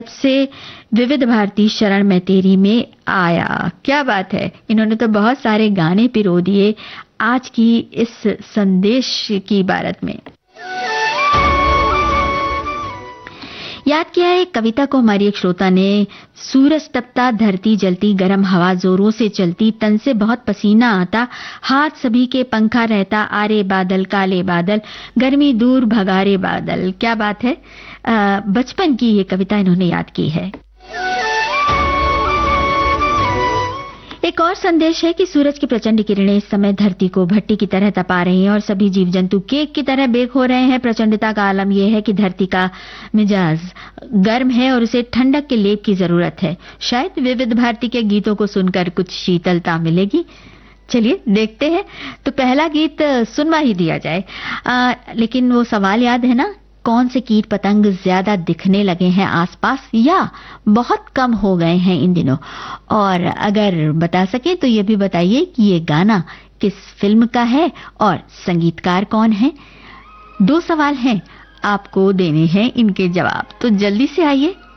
से विविध भारती शरण में तेरी में आया। क्या बात है, इन्होंने तो बहुत सारे गाने पिरो दिए आज की इस संदेश की इबारत में। याद किया है कविता को हमारी एक श्रोता ने, सूरज तपता धरती जलती गर्म हवा जोरों से चलती तन से बहुत पसीना आता हाथ सभी के पंखा रहता आरे बादल काले बादल गर्मी दूर भगारे बादल। क्या बात है, बचपन की ये कविता इन्होंने याद की है। एक और संदेश है कि सूरज की प्रचंड किरणें इस समय धरती को भट्टी की तरह तपा रही हैं और सभी जीव जंतु केक की तरह बेक हो रहे हैं। प्रचंडता का आलम यह है कि धरती का मिजाज गर्म है और उसे ठंडक के लेप की जरूरत है। शायद विविध भारती के गीतों को सुनकर कुछ शीतलता मिलेगी। चलिए देखते हैं, तो पहला गीत सुनवा ही दिया जाए। लेकिन वो सवाल याद है ना, कौन से कीट पतंग ज्यादा दिखने लगे हैं आसपास या बहुत कम हो गए हैं इन दिनों? और अगर बता सके तो ये भी बताइए कि ये गाना किस फिल्म का है और संगीतकार कौन है। 2 सवाल हैं, आपको देने हैं इनके जवाब, तो जल्दी से आइए।